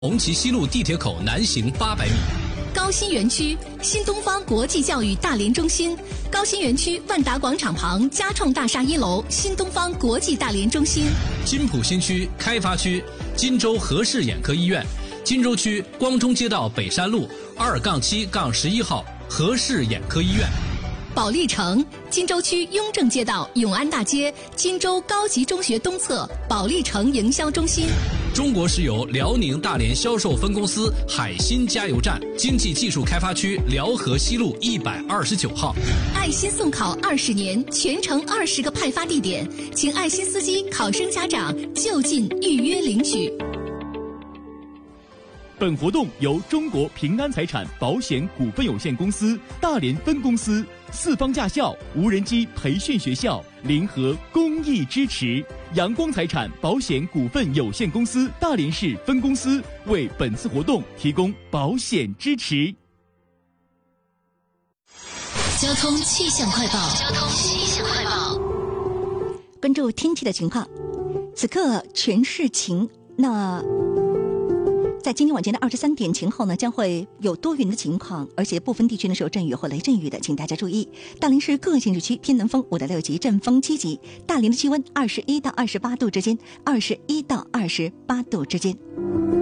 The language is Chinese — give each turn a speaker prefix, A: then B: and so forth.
A: 红旗西路地铁口南行800米。
B: 高新园区新东方国际教育大连中心，高新园区万达广场旁嘉创大厦1楼新东方国际大连中心。
A: 金浦新区开发区金州和氏眼科医院，金州区光中街道北山路2-7-11号和氏眼科医院。
B: 保利城金州区雍正街道永安大街金州高级中学东侧保利城营销中心。
A: 中国石油辽宁大连销售分公司海新加油站，经济技术开发区辽河西路129号。
B: 爱心送考20年，全程20个派发地点，请爱心司机、考生家长就近预约领取。
C: 本活动由中国平安财产保险股份有限公司大连分公司、四方驾校无人机培训学校联合公益支持，阳光财产保险股份有限公司大连市分公司为本次活动提供保险支持。
B: 交通气象快报。
D: 关注天气的情况，此刻全市晴。在今天晚间的23点前后呢，将会有多云的情况，而且部分地区呢是有阵雨或雷阵雨的，请大家注意。大连市各县市区偏南风5.6级，阵风7级。大连的气温21到28度之间，21到28度之间。